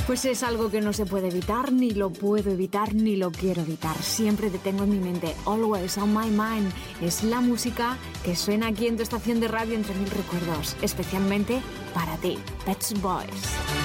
Pues es algo que no se puede evitar, ni lo puedo evitar, ni lo quiero evitar. Siempre te tengo en mi mente, always on my mind. Es la música que suena aquí en tu estación de radio Entre Mil Recuerdos, especialmente para ti, Pet Shop Boys.